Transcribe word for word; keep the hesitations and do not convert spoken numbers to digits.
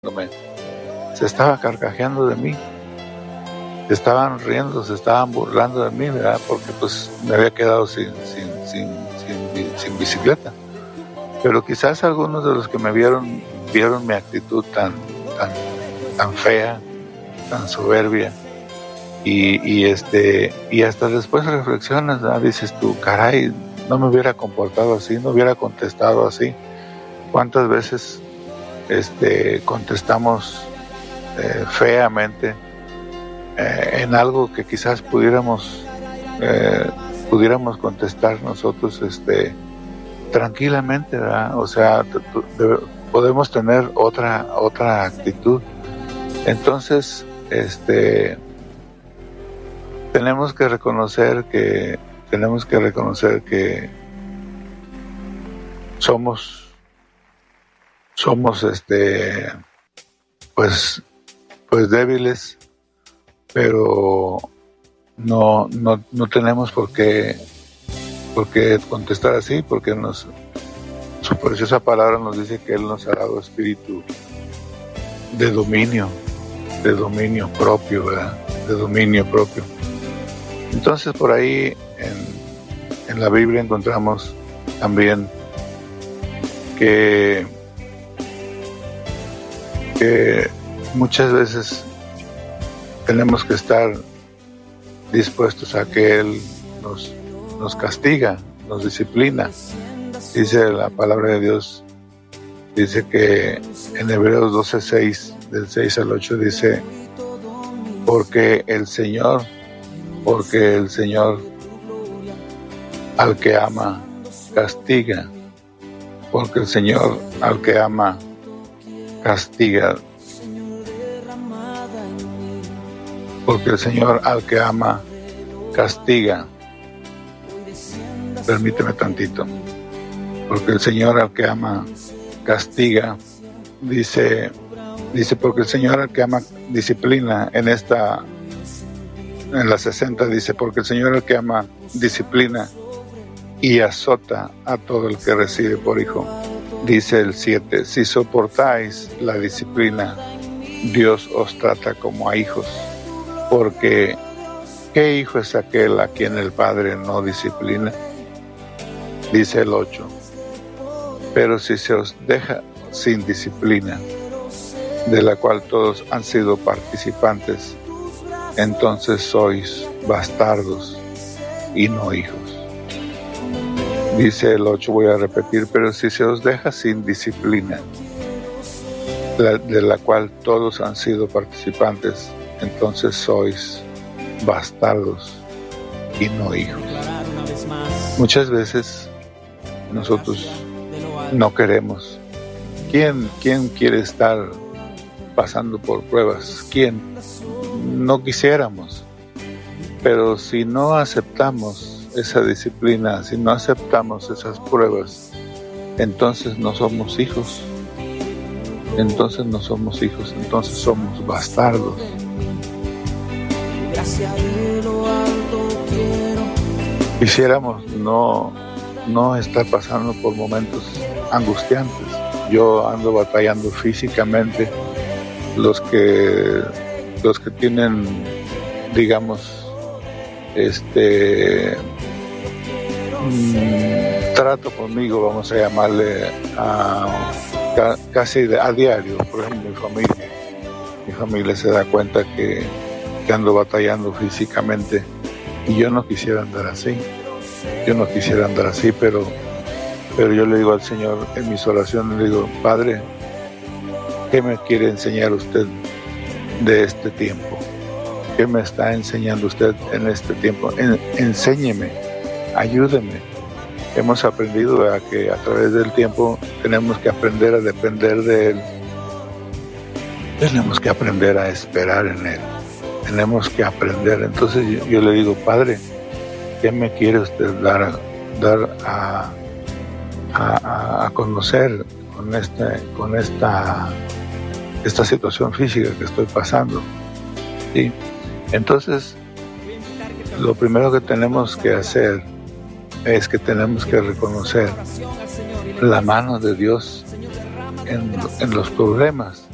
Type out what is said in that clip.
se estaba carcajeando de mí, se estaban riendo, se estaban burlando de mí, ¿verdad? Porque pues me había quedado sin, sin, sin, sin, sin bicicleta. Pero quizás algunos de los que me vieron, vieron mi actitud tan, tan, tan fea, tan soberbia, y, y este, y hasta después reflexionas, ¿verdad? Dices tú, caray, no me hubiera comportado así, no hubiera contestado así. ¿Cuántas veces este, contestamos eh, feamente eh, en algo que quizás pudiéramos eh, pudiéramos contestar nosotros este, tranquilamente, ¿verdad? O sea, t- t- de, podemos tener otra otra actitud. Entonces, este, tenemos que reconocer que tenemos que reconocer que somos somos este pues pues débiles, pero no no no tenemos por qué por qué contestar así, porque nos su preciosa palabra nos dice que Él nos ha dado espíritu de dominio, de dominio propio, ¿verdad? De dominio propio. Entonces por ahí en, en la Biblia encontramos también que que muchas veces tenemos que estar dispuestos a que Él nos, nos castiga, nos disciplina. Dice la palabra de Dios, dice que en Hebreos doce seis, del seis al ocho, dice, porque el Señor, porque el Señor al que ama castiga, porque el Señor al que ama castiga, porque el Señor al que ama castiga. Permíteme tantito. Porque el Señor al que ama castiga, dice, dice porque el Señor al que ama disciplina. En esta, en la sesenta dice, porque el Señor al que ama disciplina y azota a todo el que recibe por hijo. Dice el siete, si soportáis la disciplina, Dios os trata como a hijos, porque ¿qué hijo es aquel a quien el Padre no disciplina? Dice el ocho, pero si se os deja sin disciplina, de la cual todos han sido participantes, entonces sois bastardos y no hijos. Dice el ocho, voy a repetir, pero si se os deja sin disciplina, la, de la cual todos han sido participantes, entonces sois bastardos y no hijos. Muchas veces nosotros no queremos. ¿Quién, quién quiere estar pasando por pruebas? ¿Quién? No quisiéramos. Pero si no aceptamos esa disciplina, si no aceptamos esas pruebas, entonces no somos hijos, entonces no somos hijos, entonces somos bastardos. Quisiéramos no, no estar pasando por momentos angustiantes. Yo ando batallando físicamente. Los que, los que tienen, digamos, este mm, trato conmigo, vamos a llamarle a, ca, casi de, a diario, por ejemplo mi familia mi familia se da cuenta que, que ando batallando físicamente, y yo no quisiera andar así yo no quisiera andar así pero pero yo le digo al Señor en mis oraciones, le digo, Padre, ¿qué me quiere enseñar usted de este tiempo? ¿Qué me está enseñando usted en este tiempo? En, enséñeme, ayúdeme. Hemos aprendido a que a través del tiempo tenemos que aprender a depender de Él. Tenemos que aprender a esperar en Él. Tenemos que aprender. Entonces yo, yo le digo, Padre, ¿qué me quiere usted dar, dar a, a, a conocer con, este, con esta, esta situación física que estoy pasando? ¿Sí? Entonces, lo primero que tenemos que hacer es que tenemos que reconocer la mano de Dios en, en los problemas.